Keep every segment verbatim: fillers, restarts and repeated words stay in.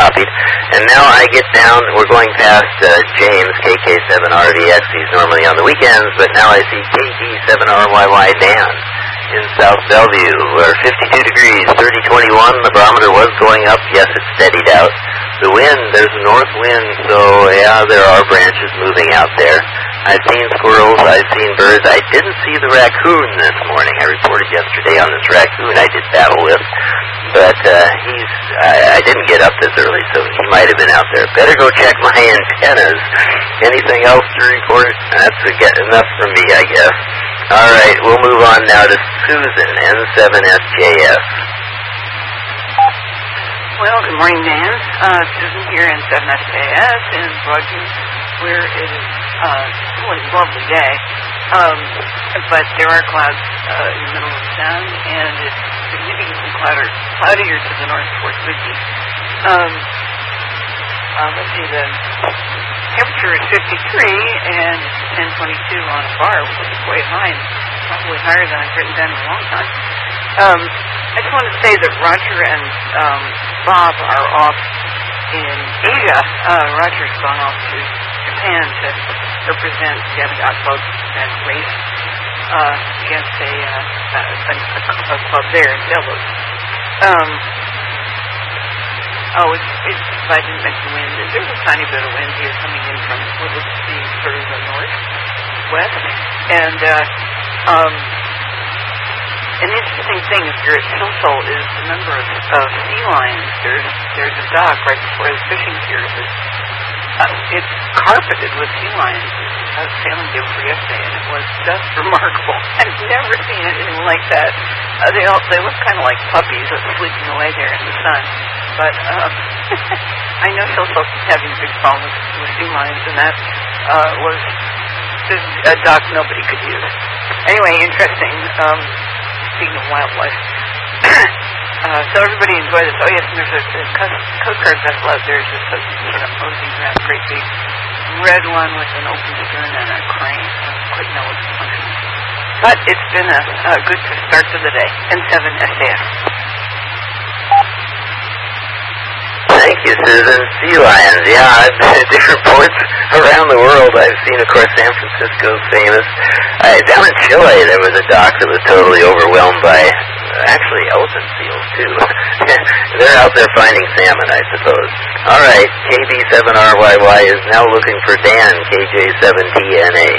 copied. And now I get down, we're going past uh, James, K K seven R V X. He's normally on the weekends, but now I see K G seven R Y Y Dan in South Bellevue. We're fifty-two degrees, thirty twenty-one. The barometer was going up. Yes, it steadied out. The wind, there's a north wind, so yeah, there are branches moving out there. I've seen squirrels, I've seen birds. I didn't see the raccoon this morning. I reported yesterday on this raccoon I did battle with. But uh, he's, I, I didn't get up this early, so he might have been out there. Better go check my antennas. Anything else to report? That's a get enough from me, I guess. All right, we'll move on now to Susan, N seven S J S. Well, good morning, Dan. Uh, Susan here in seven S J S in Broadview, where it is uh, really a lovely day. Um, but there are clouds uh, in the middle of the sun, and it's significantly cloudier, cloudier to the north towards Whitby. Um, uh, let's see, the temperature is fifty-three, and it's ten twenty-two on a bar, which is quite high, and probably higher than I've written down in a long time. Um, I just wanted to say that Roger and um, Bob are off in Asia. Uh, Roger's gone off to Japan to represent Gaviot boats and race uh, against a, uh, a, a, a club there in Delos. Um, oh, it's, it's, I didn't mention wind. There's a tiny bit of wind here coming in from what looks to be sort of the northwest. And uh, um, an interesting thing is here at Silsol is the number of, of sea lions. There's there's a dock right before the fishing pier that's uh, it's carpeted with sea lions. I was sailing there for yesterday, and it was just remarkable. I've never seen anything like that. Uh, they all they look kind of like puppies that's sleeping away there in the sun. But um, I know Silsol's having a big problem with, with sea lions, and that uh, was a dock nobody could use. Anyway, interesting. Um, Speaking of wildlife, uh, so everybody enjoy this. Oh yes, and there's a, a Coast Guard vessel out there just sort of posing around a great big red one with an open stern and a crane. I don't quite know what's functioning. But it's been a, a good start to the day. N seven S A S. Thank you, Susan. Sea lions, yeah, I've been at different ports around the world. I've seen, of course, San Francisco's famous. Uh, down in Chile, there was a dock that was totally overwhelmed by, uh, actually, elephant seals, too. They're out there finding salmon, I suppose. All right, K B seven R Y Y is now looking for Dan, K J seven T N A.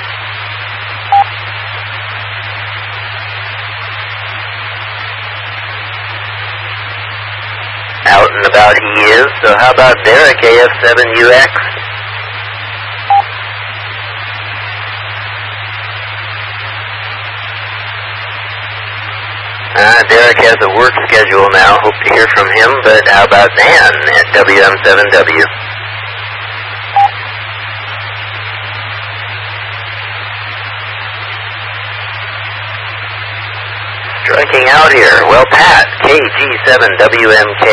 Out and about he is, so how about Derek, A F seven U X? Uh, Derek has a work schedule now, hope to hear from him, but how about Dan at W M seven W? Striking out here. Well, Pat, K G seven W M K.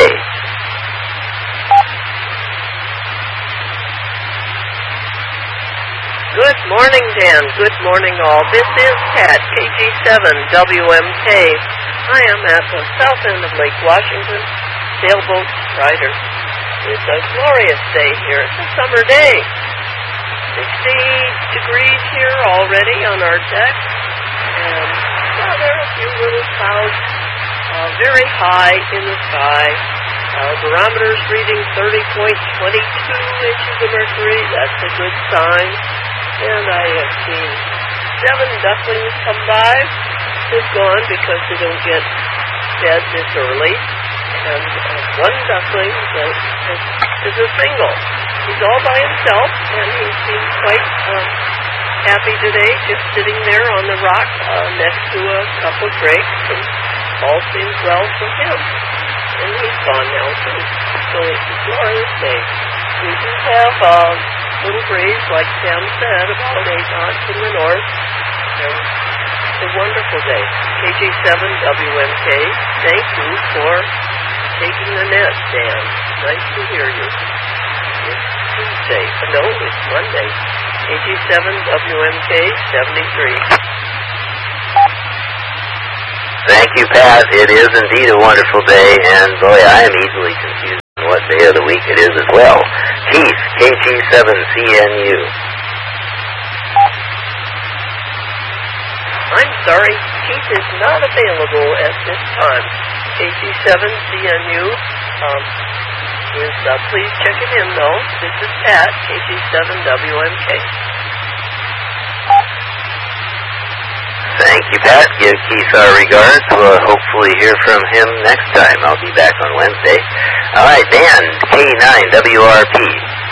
Good morning, Dan. Good morning, all. This is Pat, K G seven W M K. I am at the south end of Lake Washington, sailboat rider. It's a glorious day here. It's a summer day. sixty degrees here already on our deck. And well, there are a few little clouds uh, very high in the sky. Uh, barometer's reading thirty point two two inches of mercury. That's a good sign. And I have seen seven ducklings come by. They've gone because they don't get fed this early. And uh, one duckling that is a single. He's all by himself, and he seems quite um, happy today, just sitting there on the rock uh, next to a couple of drakes, and all seems well for him. And he's gone now, too. So it's a glorious day. We do have a uh, little breeze, like Sam said, about eight knots in the north. And it's a wonderful day. K G seven W M K, thank you for taking the net, Dan. Nice to hear you. It's Tuesday. No, it's Monday. K G seven W M K seventy-three. Thank you, Pat. It is indeed a wonderful day, and boy, I am easily confused on what day of the week well. Keith, K G seven C N U. I'm sorry, Keith is not available at this time. K G seven C N U um, is, uh, please check it in, though. This is Pat, K G seven W M K. Thank you, Pat. Give Keith our regards. We'll hopefully hear from him next time. I'll be back on Wednesday. All right, Dan, K nine W R P.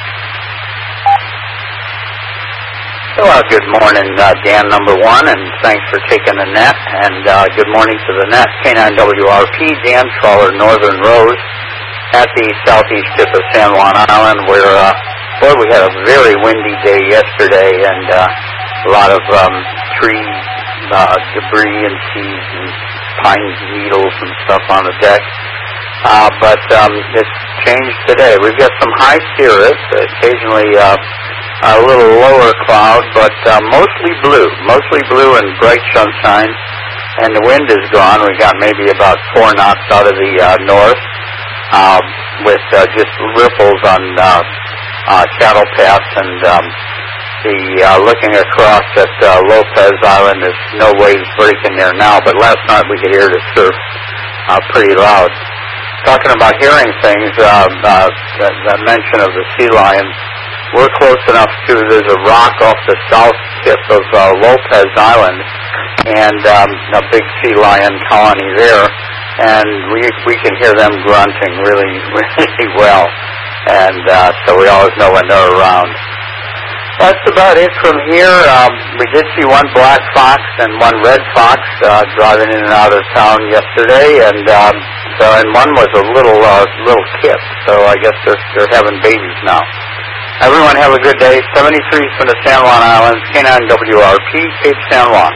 Well, good morning, uh, Dan number one, and thanks for taking the net, and uh, good morning to the net. K nine W R P, Dan Trawler, Northern Rose, at the southeast tip of San Juan Island, where, uh, boy, we had a very windy day yesterday, and uh, a lot of um, tree uh, debris and seeds and pine needles and stuff on the deck. Uh, but um, it's changed today. We've got some high cirrus, occasionally uh, a little lower cloud, but uh, mostly blue, mostly blue and bright sunshine, and the wind is gone. We got maybe about four knots out of the uh, north, uh, with uh, just ripples on uh, uh, Shadow Pass, and um, the uh, looking across at uh, Lopez Island, there's no waves breaking there now, but last night we could hear the surf uh, pretty loud. Talking about hearing things, uh, uh, that, that mention of the sea lion, we're close enough to, there's a rock off the south tip of uh, Lopez Island, and um, a big sea lion colony there, and we we can hear them grunting really, really well, and uh, so we always know when they're around. That's about it from here. Um, we did see one black fox and one red fox uh, driving in and out of town yesterday, and um, so and one was a little uh, little kit. So I guess they're they're having babies now. Everyone have a good day. seventy-three from the San Juan Islands, K nine W R P, Cape San Juan.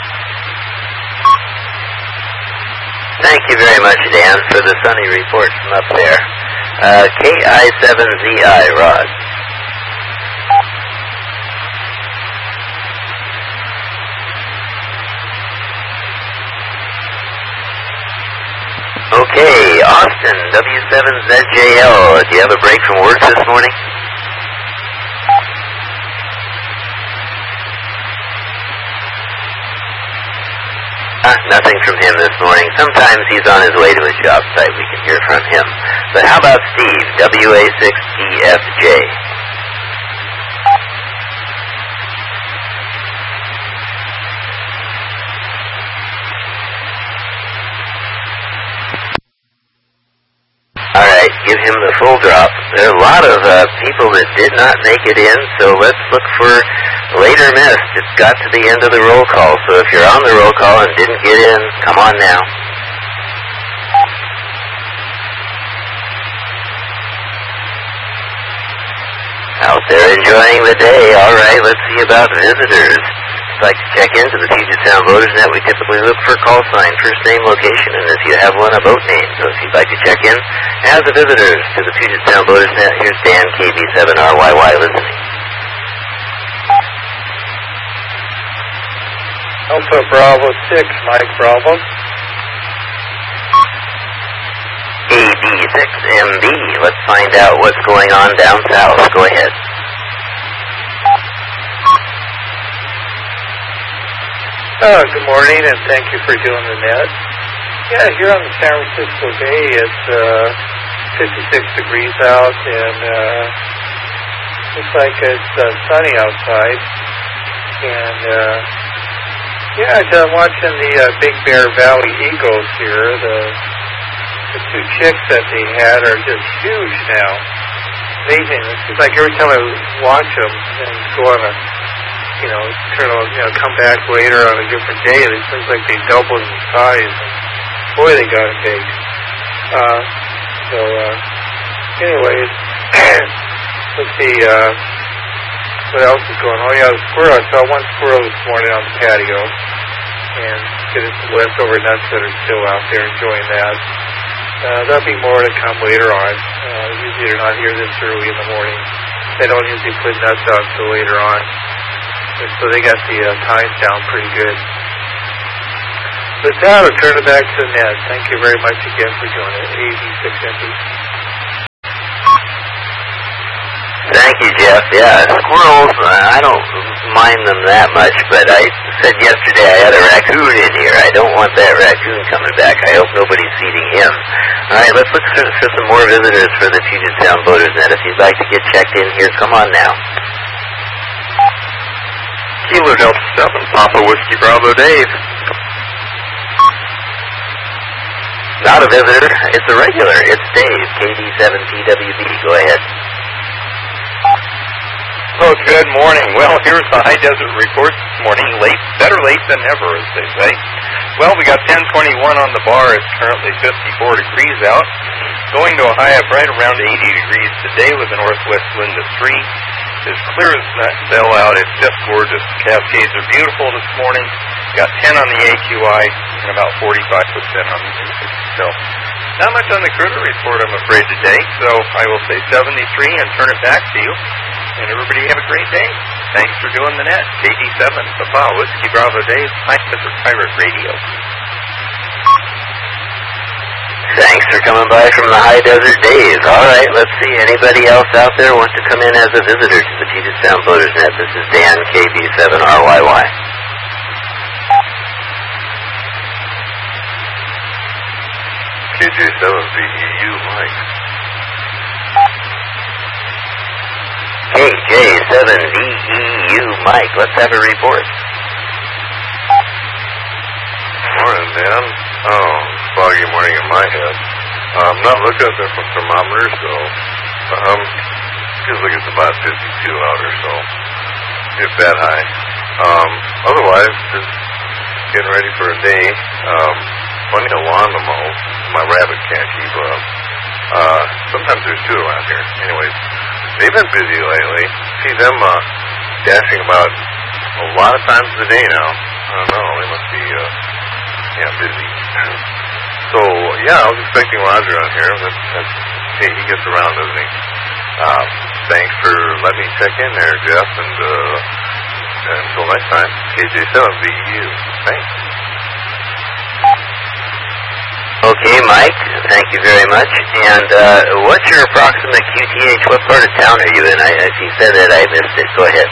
Thank you very much, Dan, for the sunny report from up there. Uh, K I seven Z I, Rod. Okay, Austin, W seven Z J L. Do you have a break from work this morning? Uh, nothing from him this morning. Sometimes he's on his way to his job site. We can hear from him. But how about Steve, W A six D F J? All right, give him the full drop. There are a lot of uh, people that did not make it in, so let's look for later missed. It's got to the end of the roll call, so if you're on the roll call and didn't get in, come on now. Out there enjoying the day. All right, let's see about visitors. If you'd like to check into the Puget Sound Voters Net, we typically look for call sign, first name, location, and if you have one, a boat name. So if you'd like to check in as the visitors to the Puget Sound Voters Net, here's Dan, K B seven R Y Y, listening. Alpha Bravo six, Mike Bravo. A B six M B, let's find out what's going on down south. Go ahead. Oh, good morning, and thank you for doing the net. Yeah, here on the San Francisco Bay, it's uh, fifty-six degrees out, and uh, looks like it's uh, sunny outside. And uh, yeah, I'm watching the uh, Big Bear Valley Eagles here. The the two chicks that they had are just huge now. Amazing. It seems like every time I watch them and go on a you know, turn on, you know, come back later on a different day, and it seems like they doubled in size. Boy, they got it big. Uh, so, uh, anyways, let's see, uh, what else is going on? Oh, yeah, the squirrel. I saw one squirrel this morning on the patio, and getting some leftover nuts that are still out there, enjoying that. Uh, there'll be more to come later on. Uh, usually they're not here this early in the morning. They don't usually put nuts out until later on. And so they got the uh, times down pretty good. With that, I'll turn it back to Ned. Thank you very much again for doing it. A B six M B. Jeff. Yeah, squirrels, uh, I don't mind them that much, but I said yesterday I had a raccoon in here. I don't want that raccoon coming back. I hope nobody's feeding him. All right, let's look for, for some more visitors for the Puget Sound Voters Net. If you'd like to get checked in here, come on now. Kilo Delta seven, Papa Whiskey Bravo Dave. Not a visitor, it's a regular. It's Dave, K D seven P W B. Go ahead. Oh, good morning. Well, here's the high desert report this morning. Late, better late than never, as they say. Well, we got ten twenty-one on the bar. It's currently fifty-four degrees out. Going to a high of right around eighty degrees today with a northwest wind of three. As clear as that bell out. It's just gorgeous. The Cascades are beautiful this morning. Got ten on the A Q I and about forty-five percent on the music. So, not much on the critter report, I'm afraid, today. So, I will say seventy-three and turn it back to you. And everybody have a great day. Thanks for doing the net. K D seven, Papa Whiskey Bravo Dave, High Desert Pirate Radio. Thanks for coming by from the High Desert Days. All right, let's see. Anybody else out there want to come in as a visitor to the Puget Sound Voters Net? This is Dan, K B seven R Y Y. K J seven V E U, Mike. K J seven V E U, Mike. Let's have a report. Morning, Dan. Oh, foggy morning in my head. I'm not looking at the thermometer, so um, feels like it's about fifty-two out or so. If that high. Um, otherwise, just getting ready for a day. Um, plenty of lawn to mow. My rabbit can't keep up. Uh, sometimes there's two around here. Anyways, they've been busy lately. See them uh, dashing about a lot of times a day now. I don't know. They must be uh, yeah busy. So yeah, I was expecting Roger on here. That's, that's, hey, he gets around, doesn't he? Uh, thanks for letting me check in there, Jeff. And uh, until next time, K J seven V U. Thanks. Okay, Mike, thank you very much. And uh, what's your approximate Q T H? What part of town are you in? I, if you said that, I missed it. Go ahead.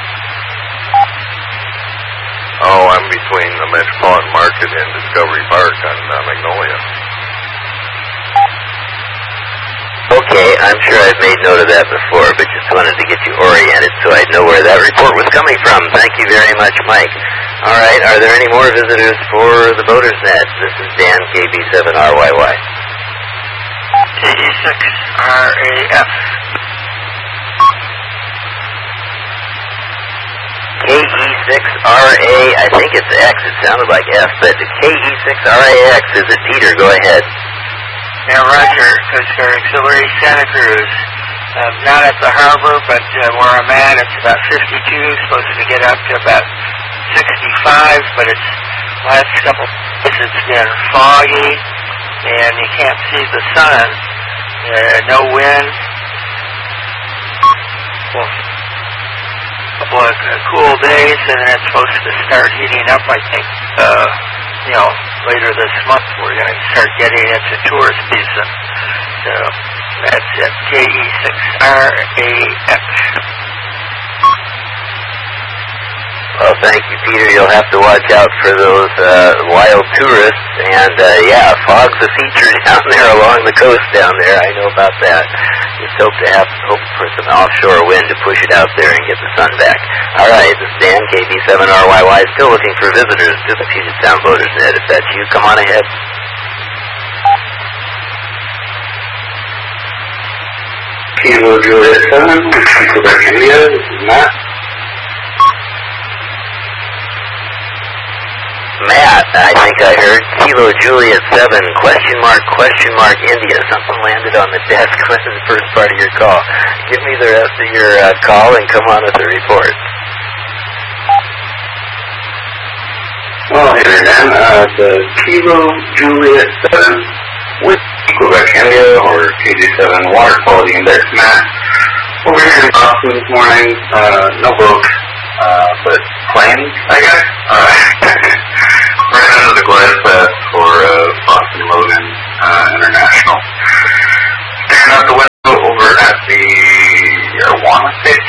Oh, I'm between the Metropolitan Market and Discovery Park on uh, Magnolia. Okay, I'm sure I've made note of that before, but just wanted to get you oriented so I'd know where that report was coming from. Thank you very much, Mike. All right, are there any more visitors for the Voters Net? This is Dan, K B seven R Y Y. K D six R A F. K E six R A, I think it's X, it sounded like F, but K E six R A X, is it Peter? Go ahead. Yeah, Roger, Coast Guard Auxiliary, Santa Cruz. Um, not at the harbor, but uh, where I'm at, it's about fifty-two, supposed to get up to about sixty-five, but it's last couple of days it's been foggy, and you can't see the sun. Uh, no wind. Well, a couple of uh, cool days, and then it's supposed to start heating up, I think, uh, you know, later this month we're going to start getting into tourist season. So that's it, K E six R A X. Well, thank you, Peter. You'll have to watch out for those uh, wild tourists. And, uh, yeah, fog's a feature down there along the coast down there. I know about that. Just hope to have hope for some offshore wind to push it out there and get the sun back. All right, this is Dan, K B seven R Y Y, still looking for visitors to the Puget Sound Voters Net. If that's you, come on ahead. Kilo Juliet seven, Quebec, India. This is Matt. Matt, I think I heard Kilo Juliet seven, question mark, question mark, India. Something landed on the desk in the first part of your call. Give me the rest of your uh, call and come on with the report. Oh, hey there, Dan. Uh, the Kilo Juliet seven with Quebec, India, or K J seven Water Quality Index, Matt. Over here in Boston this morning, uh, no boat, uh, but planes, I guess. Uh, right under the glass pass for uh, Boston Logan uh, International. Staring out the window over at the Awana State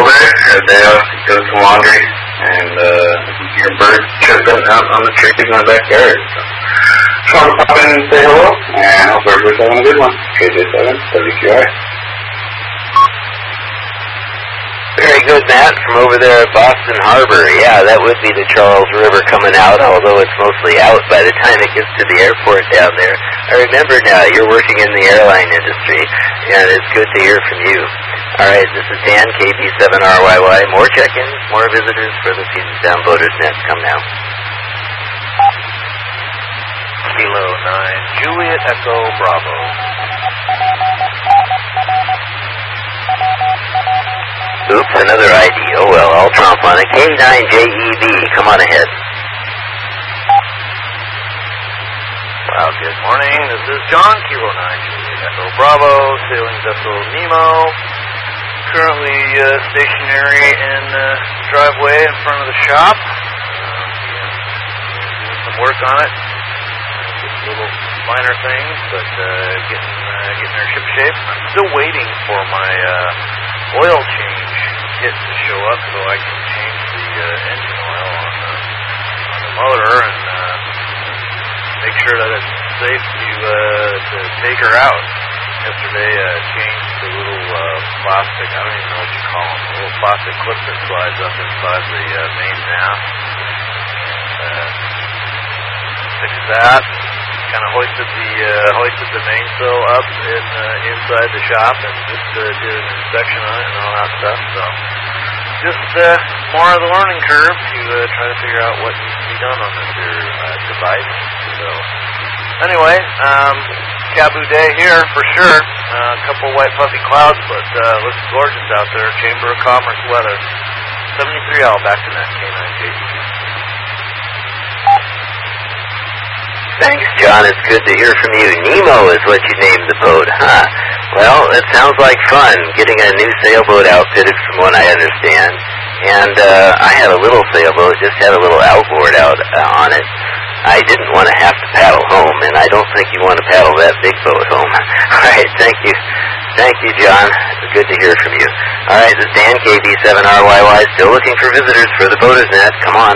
there, had a day off, doing some laundry, and uh, your bird chirping out on the trees in my backyard. So, just want to pop in and say hello, and hope everybody's having a good one. K J seven, W Q I. Very good, Matt, from over there at Boston Harbor. Yeah, that would be the Charles River coming out, although it's mostly out by the time it gets to the airport down there. I remember now, you're working in the airline industry, and it's good to hear from you. All right, this is Dan, K B seven R Y Y. More check-ins, more visitors for the Puget Sound Voters Net. Come now. Kilo nine, Juliet Echo Bravo. Oops, another I D. Oh well, I'll trump on it. K nine J E B, come on ahead. Well, good morning. This is John, Kilo nine, Juliet Echo Bravo, sailing vessel Nemo. Currently uh, stationary in the uh, driveway in front of the shop. Uh, doing some work on it. Uh, just little minor things, but uh, getting, uh, getting her ship shape. I'm still waiting for my uh, oil change kit to show up so I can change the uh, engine oil on the, on the motor and uh, make sure that it's safe to, uh, to take her out. Yesterday, uh, changed the little uh, plastic, I don't even know what you call them, the little plastic clip that slides up inside the uh, main mast. And, uh, fixed that. Kind of hoisted the uh, hoisted the mainsail up in uh, inside the shop and just uh, did an inspection on it and all that stuff. So, just uh, more of the learning curve to uh, try to figure out what needs to be done on this here uh, device. So, anyway, um, Caboo day here for sure. Uh, a couple white fluffy clouds, but uh, looks gorgeous out there. Chamber of Commerce weather. seventy-three L back to net K nine J T. Thanks, John. It's good to hear from you. Nemo is what you named the boat, huh? Well, it sounds like fun, getting a new sailboat outfitted from what I understand. And uh, I had a little sailboat, just had a little outboard out uh, on it. I didn't want to have to paddle home, and I don't think you want to paddle that big boat home. All right, thank you. Thank you, John. It's good to hear from you. All right, this is Dan, K B seven R Y Y, still looking for visitors for the Voters Net. Come on.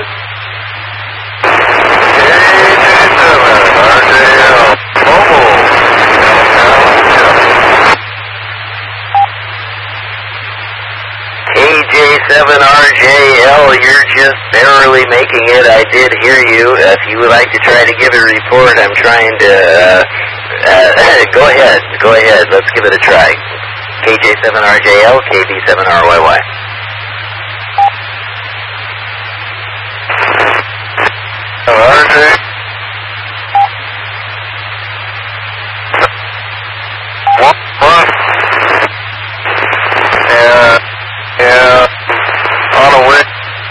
K J seven R J L, you're just barely making it. I did hear you. If you would like to try to give a report, I'm trying to, uh, uh, go ahead, go ahead, let's give it a try. K J seven R J L, K B seven R Y Y. R J. What? What? Yeah, yeah, on the way.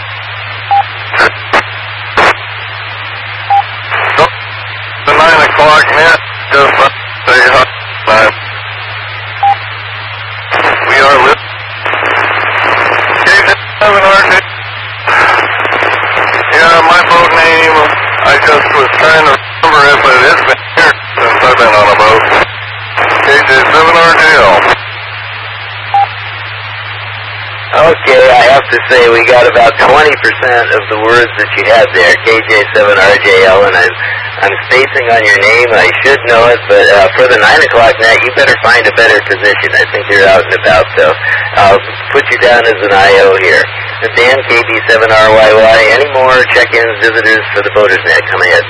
So, the nine o'clock net, just uh, say hi. We are lit. K J seven R J. Yeah, my boat name, I just was trying to remember if it has been here since I've been on a boat. K J seven R J L. Okay, I have to say we got about twenty percent of the words that you had there, K J seven R J L, and I'm, I'm spacing on your name. I should know it, but uh, for the nine o'clock net, you better find a better position. I think you're out and about, so I'll put you down as an I O here. Dan, K B seven R Y Y, any more check-ins, visitors for the Voters Net? Come ahead.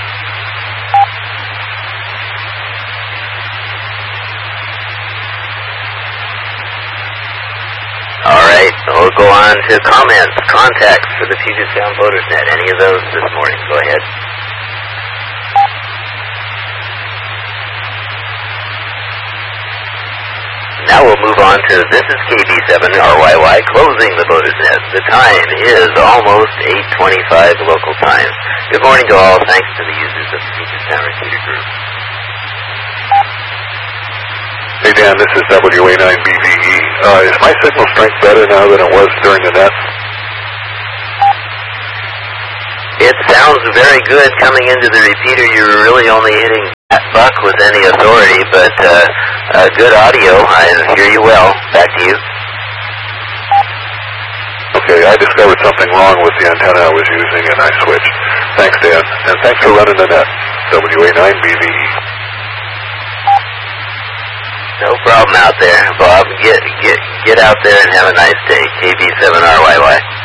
All right, we'll go on to comments, contacts for the Puget Sound Voters Net. Any of those this morning? Go ahead. Now we'll move on to This is K B seven R Y Y, closing the Voters Net. The time is almost eight twenty-five local time. Good morning to all. Thanks to the users of the Puget Sound Repeater Group. Hey Dan, this is W A nine B V E. Uh, is my signal strength better now than it was during the net? It sounds very good coming into the repeater. You're really only hitting that buck with any authority, but uh, uh, good audio. I hear you well. Back to you. I discovered something wrong with the antenna I was using, and I switched. Thanks, Dan, and thanks for running the net. W A nine B V E. No problem out there, Bob. Get get get out there and have a nice day. K B seven R Y Y.